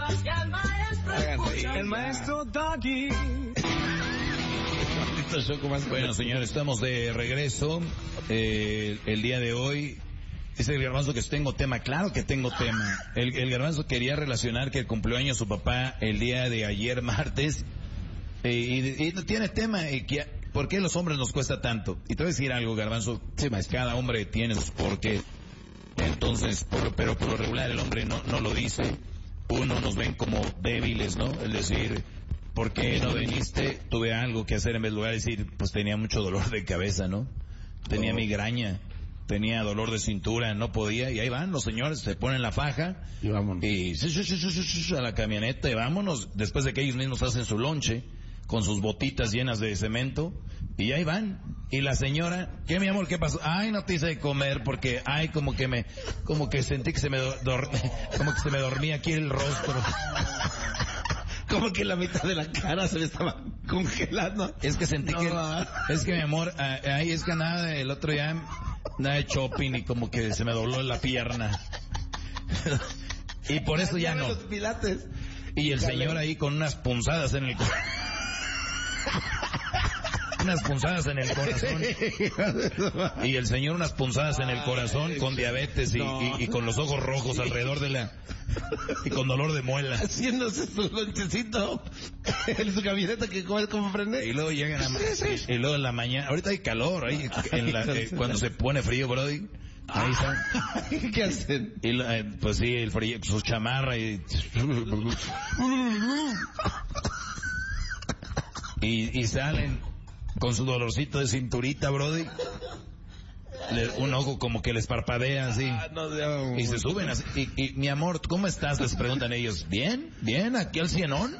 El maestro Doggy. Bueno, señores, estamos de regreso. El día de hoy dice el Garbanzo que tengo tema. Claro que tengo tema. El Garbanzo quería relacionar que cumplió años su papá el día de ayer, martes, y no tiene tema. ¿Por qué a los hombres nos cuesta tanto? Y te voy a decir algo, Garbanzo. Cada hombre tiene sus porqués. Entonces, pero por lo regular el hombre no lo dice. Uno nos ven como débiles, ¿no? Es decir, ¿por qué no viniste? Tuve algo que hacer en vez de lugar de decir, pues tenía mucho dolor de cabeza, ¿no? Tenía migraña, tenía dolor de cintura, no podía, y ahí van los señores, se ponen la faja, y vámonos. Y a la camioneta, y vámonos, después de que ellos mismos hacen su lonche, con sus botitas llenas de cemento, y ahí van. Y la señora, ¿qué, mi amor, qué pasó? Ay, no te hice de comer porque, como que sentí que se me dormía aquí el rostro. Como que la mitad de la cara se me estaba congelando. Es que sentí es que mi amor, es que nada, el otro día, nada de shopping y como que se me dobló la pierna. Y por eso ya no. Los pilates. Y el señor ahí con unas punzadas en el unas punzadas en el corazón. Y el señor unas punzadas en el corazón con diabetes y con los ojos rojos alrededor de la... Y con dolor de muela. Haciéndose su lonchecito en su camioneta que como prende. Y luego llegan y luego en la mañana... Ahorita hay calor ahí cuando se pone frío, brody. Ahí están. ¿Qué hacen? Y pues sí, el frío, su chamarra y salen con su dolorcito de cinturita, brody. Un ojo como que les parpadea así. Y se suben así. Y mi amor, ¿cómo estás? Les preguntan ellos. Bien, aquí al cienón.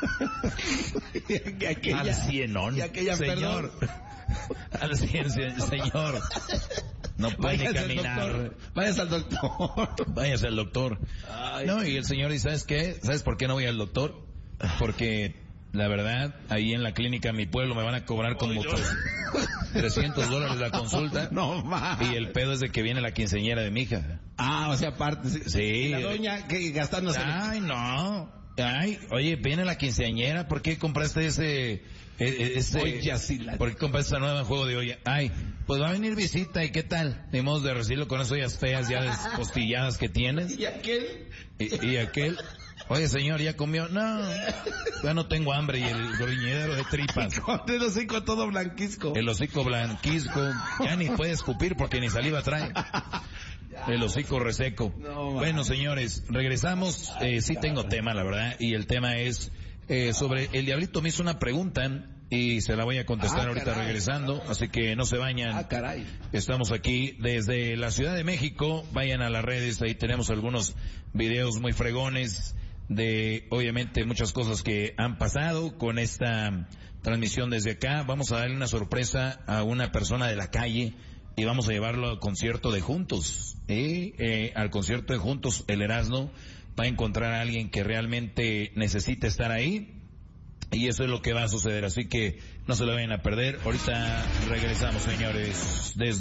Al cienón. Y aquella, señor. Al cien, señor. No puede ni caminar. Váyase al doctor. Váyase al doctor. Ay. No, y el señor dice, ¿sabes qué? ¿Sabes por qué no voy al doctor? Porque la verdad, ahí en la clínica en mi pueblo me van a cobrar como $300 la consulta. No más. Y el pedo es de que viene la quinceañera de mi hija. O sea, aparte. Sí. Y la doña que gastándose. Ay, no. Ay, oye, viene la quinceañera. ¿Por qué compraste ese olla, sí, ¿por qué compraste esa nueva juego de olla? Ay, pues va a venir visita. ¿Y qué tal? Ni modo de recibirlo con esas ollas feas ya despostilladas que tienes. ¿Y aquel? ¿Y aquel? Oye, señor, ¿ya comió? No, ya no tengo hambre. Y el gruñidero de tripas. Con el hocico todo blanquisco. El hocico blanquisco. Ya ni puede escupir porque ni saliva trae. El hocico reseco. No, bueno, señores, regresamos. Sí tengo tema, la verdad. Y el tema es sobre... El Diablito me hizo una pregunta y se la voy a contestar ahorita caray, regresando. Así que no se vayan. Caray. Estamos aquí desde la Ciudad de México. Vayan a las redes. Ahí tenemos algunos videos muy fregones de, obviamente, muchas cosas que han pasado con esta transmisión desde acá. Vamos a darle una sorpresa a una persona de la calle y vamos a llevarlo al concierto de Juntos. Al concierto de Juntos, el Erasmo va a encontrar a alguien que realmente necesita estar ahí y eso es lo que va a suceder. Así que no se lo vayan a perder. Ahorita regresamos, señores, desde